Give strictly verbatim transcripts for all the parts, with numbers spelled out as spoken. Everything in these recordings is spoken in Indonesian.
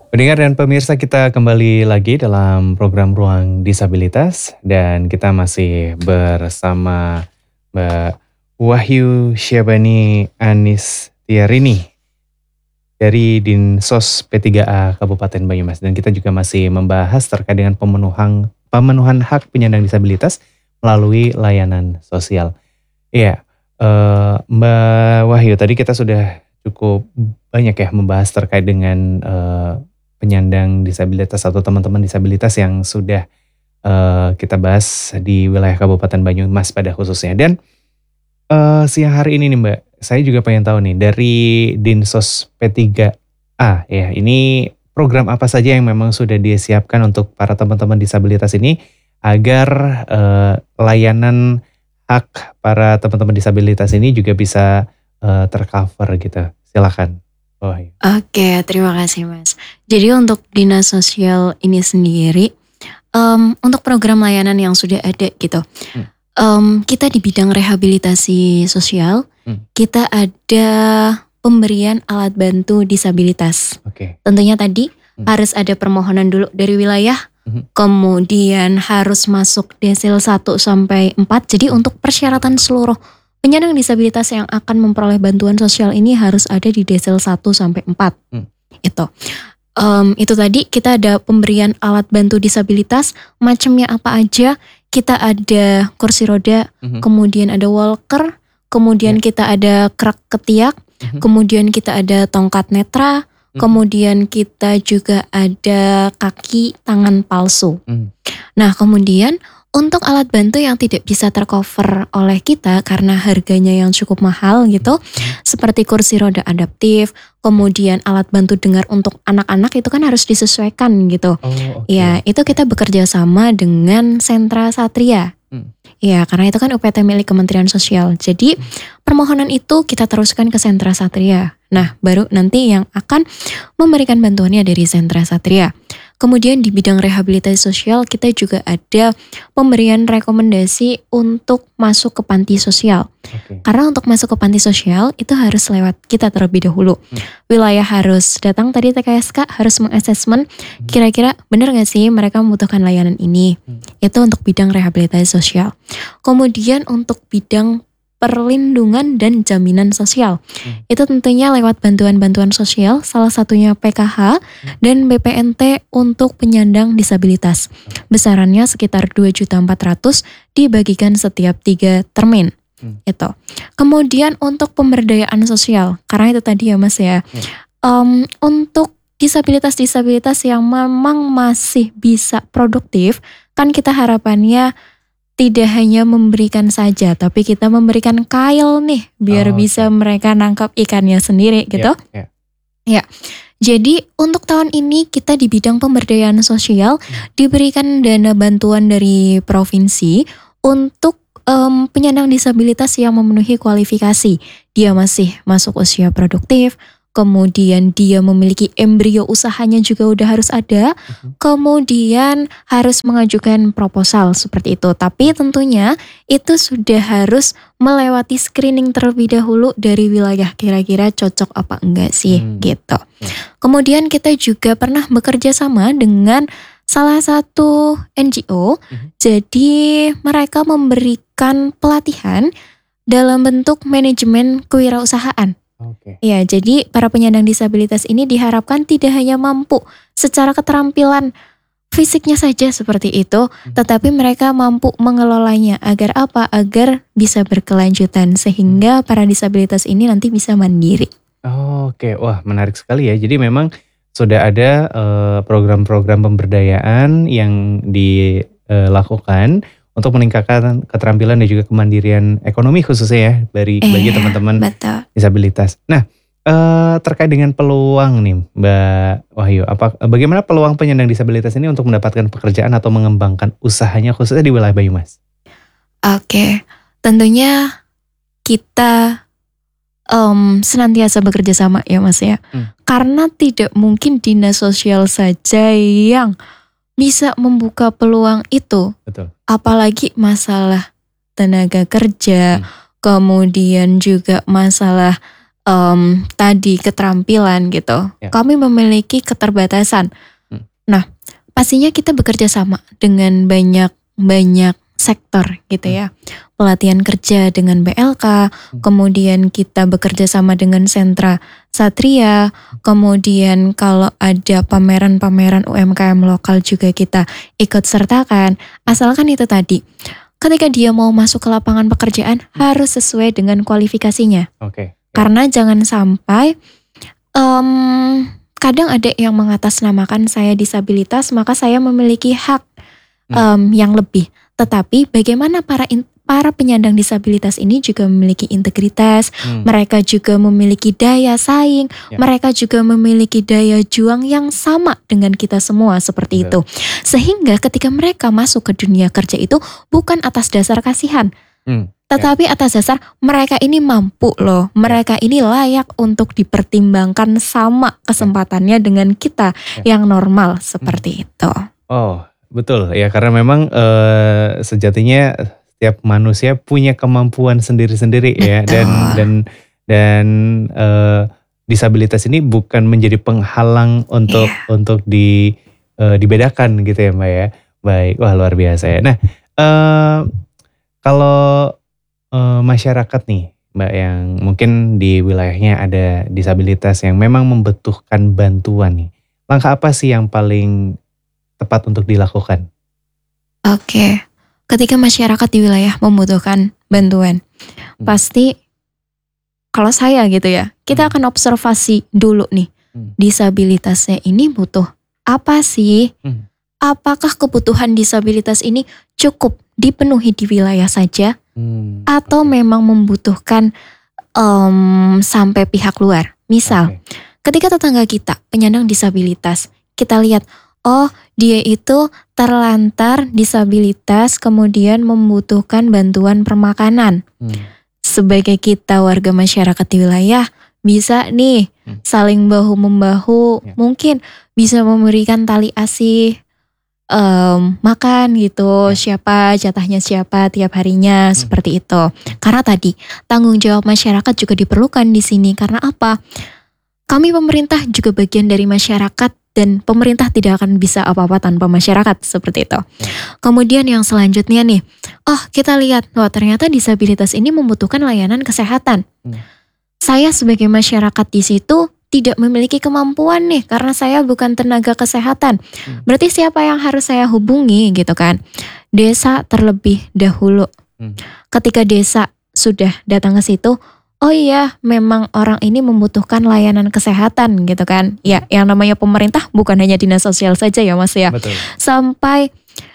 Pendengar dan pemirsa, kita kembali lagi dalam program Ruang Disabilitas dan kita masih bersama Mbak Wahyu Syabani Anistiarini dari Dinsos P tiga A Kabupaten Banyumas, dan kita juga masih membahas terkait dengan pemenuhan pemenuhan hak penyandang disabilitas melalui layanan sosial. Iya, eh, Mbak Wahyu, tadi kita sudah cukup banyak ya membahas terkait dengan eh, penyandang disabilitas atau teman-teman disabilitas yang sudah eh, kita bahas di wilayah Kabupaten Banyumas pada khususnya. Dan eh, siang hari ini nih Mbak, saya juga pengen tahu nih dari Dinsos P tiga A ya, ini program apa saja yang memang sudah disiapkan untuk para teman-teman disabilitas ini agar eh, layanan hak para teman-teman disabilitas ini juga bisa eh, tercover gitu. Silakan. Oh, iya. Oke, terima kasih Mas. Jadi untuk dinas sosial ini sendiri, um, untuk program layanan yang sudah ada gitu, Hmm. um, kita di bidang rehabilitasi sosial, Hmm. kita ada pemberian alat bantu disabilitas. Oke. Tentunya tadi Hmm. harus ada permohonan dulu dari wilayah, Mhm. kemudian harus masuk desil satu sampai empat. Jadi untuk persyaratan seluruh penyandang disabilitas yang akan memperoleh bantuan sosial ini harus ada di desil satu sampai empat. Hmm. Itu. Um, itu tadi kita ada pemberian alat bantu disabilitas, macamnya apa aja. Kita ada kursi roda, Mhm. kemudian ada walker, kemudian kita ada kerak ketiak, Mhm. kemudian kita ada tongkat netra, Mhm. kemudian kita juga ada kaki tangan palsu. Mhm. Nah, kemudian untuk alat bantu yang tidak bisa tercover oleh kita karena harganya yang cukup mahal gitu, seperti kursi roda adaptif, kemudian alat bantu dengar untuk anak-anak itu kan harus disesuaikan gitu. Oh, oke. Ya, itu kita bekerja sama dengan Sentra Satria. Hmm. Ya, karena itu kan U P T milik Kementerian Sosial. Jadi permohonan itu kita teruskan ke Sentra Satria. Nah, baru nanti yang akan memberikan bantuannya dari Sentra Satria. Kemudian di bidang rehabilitasi sosial kita juga ada pemberian rekomendasi untuk masuk ke panti sosial. Oke. Karena untuk masuk ke panti sosial itu harus lewat kita terlebih dahulu. Hmm. Wilayah harus datang tadi T K S K, harus mengassessment Hmm. kira-kira benar gak sih mereka membutuhkan layanan ini. Hmm. Itu untuk bidang rehabilitasi sosial. Kemudian untuk bidang perlindungan dan jaminan sosial. Hmm. Itu tentunya lewat bantuan-bantuan sosial, salah satunya P K H dan B P N T untuk penyandang disabilitas. Besarannya sekitar dua juta empat ratus ribu dibagikan setiap tiga termin. Hmm. Itu. Kemudian untuk pemberdayaan sosial, karena itu tadi ya Mas ya, Hmm. um, untuk disabilitas-disabilitas yang memang masih bisa produktif, kan kita harapannya tidak hanya memberikan saja, tapi kita memberikan kail nih, biar Oh, bisa oke. mereka nangkap ikannya sendiri gitu. Ya, ya. Ya, jadi untuk tahun ini kita di bidang pemberdayaan sosial diberikan dana bantuan dari provinsi untuk em, penyandang disabilitas yang memenuhi kualifikasi. Dia masih masuk usia produktif, kemudian dia memiliki embrio usahanya juga udah harus ada, Mhm. kemudian harus mengajukan proposal seperti itu. Tapi tentunya itu sudah harus melewati screening terlebih dahulu dari wilayah kira-kira cocok apa enggak sih Hmm. gitu. Ya. Kemudian kita juga pernah bekerja sama dengan salah satu N G O. Mhm. Jadi mereka memberikan pelatihan dalam bentuk manajemen kewirausahaan. Oke. Ya, jadi para penyandang disabilitas ini diharapkan tidak hanya mampu secara keterampilan fisiknya saja seperti itu, tetapi mereka mampu mengelolanya. Agar apa? Agar bisa berkelanjutan sehingga para disabilitas ini nanti bisa mandiri. Oke, wah menarik sekali ya. Jadi memang sudah ada eh, program-program pemberdayaan yang dilakukan untuk meningkatkan keterampilan dan juga kemandirian ekonomi khususnya ya bagi bagi Iya, teman-teman betul. disabilitas. Nah, eh, terkait dengan peluang nih, Mbak Wahyu, apa bagaimana peluang penyandang disabilitas ini untuk mendapatkan pekerjaan atau mengembangkan usahanya khususnya di wilayah Banyumas? Oke, tentunya kita em, senantiasa bekerja sama ya Mas ya. Hmm. Karena tidak mungkin dinas sosial saja yang bisa membuka peluang itu. Betul. Apalagi masalah tenaga kerja, Hmm. kemudian juga masalah um, tadi keterampilan gitu. Ya. Kami memiliki keterbatasan. Hmm. Nah, pastinya kita bekerja sama dengan banyak-banyak sektor gitu ya. Pelatihan kerja dengan B L K, Hmm. kemudian kita bekerja sama dengan sentra Satria, kemudian kalau ada pameran-pameran U M K M lokal juga kita ikut sertakan. Asalkan itu tadi, ketika dia mau masuk ke lapangan pekerjaan harus sesuai dengan kualifikasinya. Oke. Ya. Karena jangan sampai um, kadang ada yang mengatasnamakan saya disabilitas, maka saya memiliki hak um, yang lebih. Tetapi bagaimana para in, para penyandang disabilitas ini juga memiliki integritas, Hmm. mereka juga memiliki daya saing, Ya. mereka juga memiliki daya juang yang sama dengan kita semua seperti Betul. itu. Sehingga ketika mereka masuk ke dunia kerja itu bukan atas dasar kasihan, Hmm. tetapi atas dasar mereka ini mampu loh, mereka ini layak untuk dipertimbangkan sama kesempatannya dengan kita Ya. yang normal seperti itu. Oh, betul ya, karena memang eh, sejatinya setiap manusia punya kemampuan sendiri-sendiri ya, dan Betul. dan dan eh, disabilitas ini bukan menjadi penghalang untuk Iya. untuk di eh, dibedakan gitu ya Mbak ya. Baik, wah luar biasa ya. Nah, eh, kalau eh, masyarakat nih Mbak yang mungkin di wilayahnya ada disabilitas yang memang membutuhkan bantuan nih, langkah apa sih yang paling tepat untuk dilakukan? Oke, ketika masyarakat di wilayah membutuhkan bantuan, Hmm. pasti kalau saya gitu ya, kita Hmm. akan observasi dulu nih, Hmm. disabilitasnya ini butuh apa sih? Hmm. Apakah kebutuhan disabilitas ini cukup dipenuhi di wilayah saja, Hmm. atau Oke. memang membutuhkan em, sampai pihak luar? Misal, Oke. ketika tetangga kita penyandang disabilitas, kita lihat, oh dia itu terlantar disabilitas kemudian membutuhkan bantuan permakanan. Hmm. Sebagai kita warga masyarakat di wilayah, bisa nih Hmm. saling bahu-membahu, Ya. mungkin bisa memberikan tali asih, em, makan gitu, Ya. siapa jatahnya siapa tiap harinya, Hmm. seperti itu. Karena tadi tanggung jawab masyarakat juga diperlukan di sini. Karena apa? Kami pemerintah juga bagian dari masyarakat dan pemerintah tidak akan bisa apa-apa tanpa masyarakat, seperti itu. Ya. Kemudian yang selanjutnya nih, oh kita lihat, wah ternyata disabilitas ini membutuhkan layanan kesehatan. Hmm. Saya sebagai masyarakat di situ tidak memiliki kemampuan nih karena saya bukan tenaga kesehatan. Hmm. Berarti siapa yang harus saya hubungi gitu kan? Desa terlebih dahulu. Hmm. Ketika desa sudah datang ke situ, oh iya memang orang ini membutuhkan layanan kesehatan gitu kan. Ya yang namanya pemerintah bukan hanya dinas sosial saja ya Mas ya. Betul. Sampai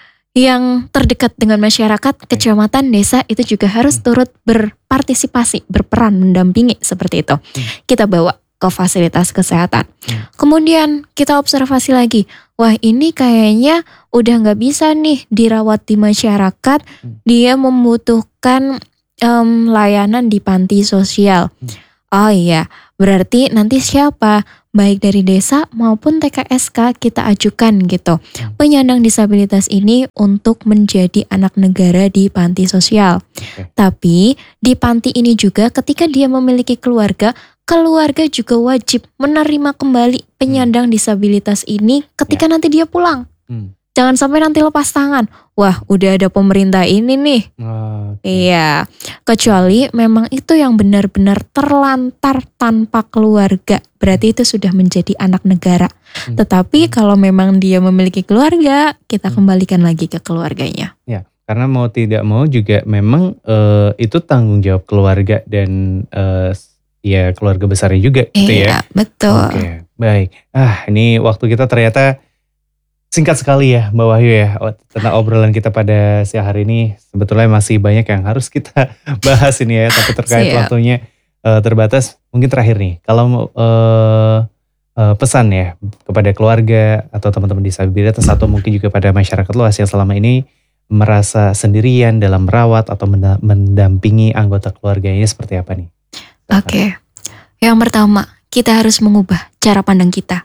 yang terdekat dengan masyarakat, kecamatan, desa itu juga harus Hmm. turut berpartisipasi, berperan, mendampingi seperti itu. Hmm. Kita bawa ke fasilitas kesehatan. Hmm. Kemudian kita observasi lagi, wah ini kayaknya udah nggak bisa nih dirawat di masyarakat, Hmm. dia membutuhkan em, layanan di panti sosial. Hmm. Oh iya, berarti nanti siapa? Baik dari desa maupun T K S K kita ajukan gitu. Hmm. Penyandang disabilitas ini untuk menjadi anak negara di panti sosial. Oke. Tapi di panti ini juga ketika dia memiliki keluarga, keluarga juga wajib menerima kembali penyandang disabilitas ini ketika nanti dia pulang. Hmm. Jangan sampai nanti lepas tangan. Wah, udah ada pemerintah ini nih. Oke. Iya, kecuali memang itu yang benar-benar terlantar tanpa keluarga. Berarti itu sudah menjadi anak negara. Hmm. Tetapi kalau memang dia memiliki keluarga, kita Hmm. kembalikan lagi ke keluarganya. Ya, karena mau tidak mau juga memang eh, itu tanggung jawab keluarga dan eh, ya keluarga besarnya juga gitu ya. Iya, betul. Oke, baik. Ah, ini waktu kita ternyata singkat sekali ya Mbak Wahyu ya. Oh, tentang obrolan kita pada siang hari ini sebetulnya masih banyak yang harus kita bahas ini ya, tapi terkait Siap. waktunya eh, terbatas. Mungkin terakhir nih, kalau mau eh, eh, pesan ya kepada keluarga atau teman-teman disabilitas atau mungkin juga pada masyarakat luas yang selama ini merasa sendirian dalam merawat atau menda- mendampingi anggota keluarganya, seperti apa nih? Oke, yang pertama kita harus mengubah cara pandang kita.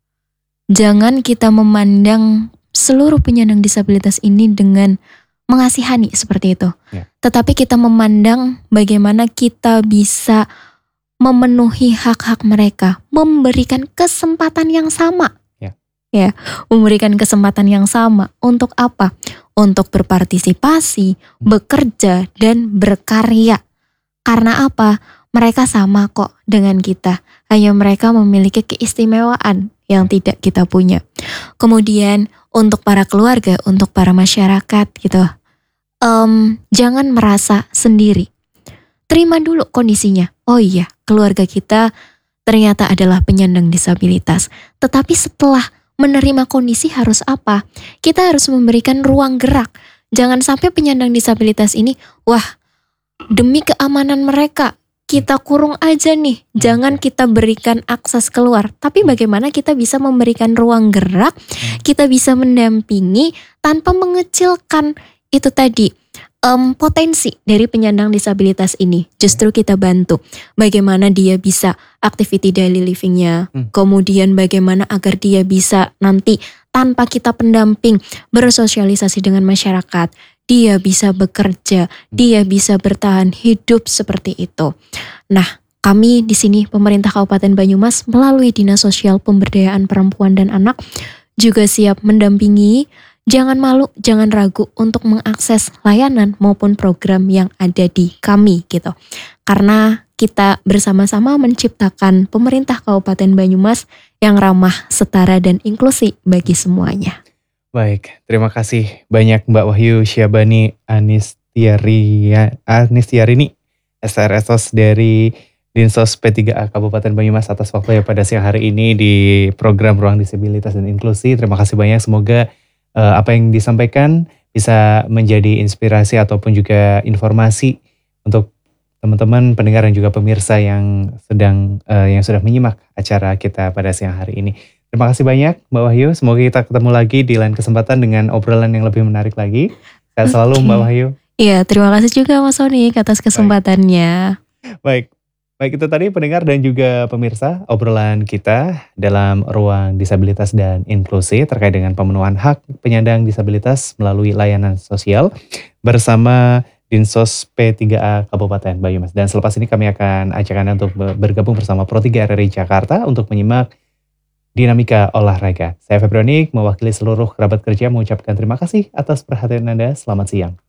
Jangan kita memandang seluruh penyandang disabilitas ini dengan mengasihani seperti itu. Ya. Tetapi kita memandang bagaimana kita bisa memenuhi hak-hak mereka, memberikan kesempatan yang sama. Ya. Ya, memberikan kesempatan yang sama untuk apa? Untuk berpartisipasi, bekerja, dan berkarya. Karena apa? Mereka sama kok dengan kita. Hanya mereka memiliki keistimewaan yang tidak kita punya. Kemudian untuk para keluarga, untuk para masyarakat gitu, um, jangan merasa sendiri. Terima dulu kondisinya. Oh iya, keluarga kita ternyata adalah penyandang disabilitas. Tetapi setelah menerima kondisi harus apa? Kita harus memberikan ruang gerak. Jangan sampai penyandang disabilitas ini, wah, demi keamanan mereka, kita kurung aja nih, jangan kita berikan akses keluar. Tapi bagaimana kita bisa memberikan ruang gerak, kita bisa mendampingi tanpa mengecilkan itu tadi um, potensi dari penyandang disabilitas ini. Justru kita bantu bagaimana dia bisa activity daily living-nya, hmm. kemudian bagaimana agar dia bisa nanti tanpa kita pendamping bersosialisasi dengan masyarakat, dia bisa bekerja, dia bisa bertahan hidup seperti itu. Nah, kami di sini pemerintah Kabupaten Banyumas melalui Dinas Sosial Pemberdayaan Perempuan dan Anak juga siap mendampingi. Jangan malu, jangan ragu untuk mengakses layanan maupun program yang ada di kami gitu. Karena kita bersama-sama menciptakan pemerintah Kabupaten Banyumas yang ramah, setara, dan inklusi bagi semuanya. Baik, terima kasih banyak Mbak Wahyu Syabani Anistiarini, S R S O S dari Dinsos P tiga A Kabupaten Banyumas atas waktu ya pada siang hari ini di program Ruang Disabilitas dan Inklusi. Terima kasih banyak, semoga uh, apa yang disampaikan bisa menjadi inspirasi ataupun juga informasi untuk teman-teman pendengar dan juga pemirsa yang sedang uh, yang sudah menyimak acara kita pada siang hari ini. Terima kasih banyak Mbak Wahyu, semoga kita ketemu lagi di lain kesempatan dengan obrolan yang lebih menarik lagi. Sehat selalu Mbak Wahyu. Iya, terima kasih juga Mas Sonik atas kesempatannya. Baik. Baik, itu tadi pendengar dan juga pemirsa obrolan kita dalam Ruang Disabilitas dan Inklusi terkait dengan pemenuhan hak penyandang disabilitas melalui layanan sosial bersama Dinsos P tiga A Kabupaten Banyumas. Dan selepas ini kami akan ajak Anda untuk bergabung bersama Pro tiga R R I Jakarta untuk menyimak Dinamika Olahraga. Saya Febrionik mewakili seluruh kerabat kerja mengucapkan terima kasih atas perhatian Anda. Selamat siang.